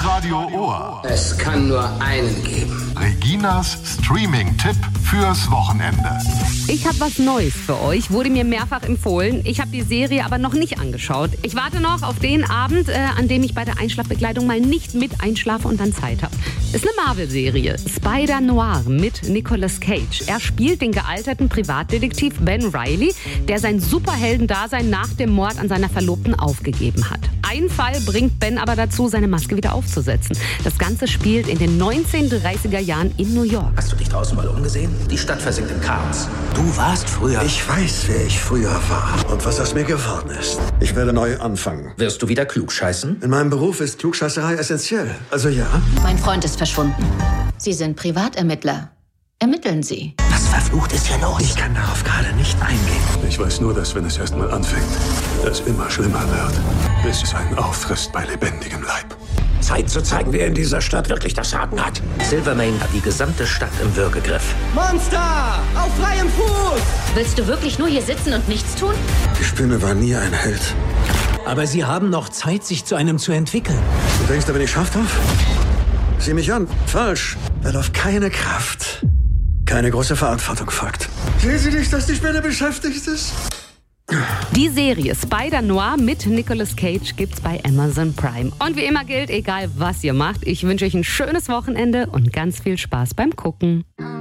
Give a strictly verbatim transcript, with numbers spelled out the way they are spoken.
Live-Radio Ohr. Es kann nur einen geben. Reginas Streaming-Tipp fürs Wochenende. Ich habe was Neues für euch, wurde mir mehrfach empfohlen. Ich habe die Serie aber noch nicht angeschaut. Ich warte noch auf den Abend, äh, an dem ich bei der Einschlafbegleitung mal nicht mit einschlafe und dann Zeit habe. Ist eine Marvel-Serie, Spider-Noir mit Nicolas Cage. Er spielt den gealterten Privatdetektiv Ben Reilly, der sein Superheldendasein nach dem Mord an seiner Verlobten aufgegeben hat. Ein Fall bringt Ben aber dazu, seine Maske wieder aufzusetzen. Das Ganze spielt in den neunzehnhundertdreißiger Jahren in New York. Hast du dich draußen mal umgesehen? Die Stadt versinkt im Chaos. Du warst früher... Ich weiß, wer ich früher war und was aus mir geworden ist. Ich werde neu anfangen. Wirst du wieder klugscheißen? In meinem Beruf ist Klugscheißerei essentiell. Also ja. Mein Freund ist verschwunden. Sie sind Privatermittler. Ermitteln Sie. Was verflucht ist hier los? Ich kann darauf gerade nicht eingehen. Ich weiß nur, dass wenn es erst mal anfängt, es immer schlimmer wird, bis es einen auffrisst bei lebendigem Leib. Zeit zu zeigen, wer in dieser Stadt wirklich das Sagen hat. Silvermane hat die gesamte Stadt im Würgegriff. Monster! Auf freiem Fuß! Willst du wirklich nur hier sitzen und nichts tun? Die Spinne war nie ein Held. Aber Sie haben noch Zeit, sich zu einem zu entwickeln. Du denkst, da bin ich scharf drauf? Sieh mich an. Falsch. Weil auf keine Kraft keine große Verantwortung folgt. Sehen Sie nicht, dass die Spinne beschäftigt ist? Die Serie Spider-Noir mit Nicolas Cage gibt's bei Amazon Prime. Und wie immer gilt, egal was ihr macht, ich wünsche euch ein schönes Wochenende und ganz viel Spaß beim Gucken.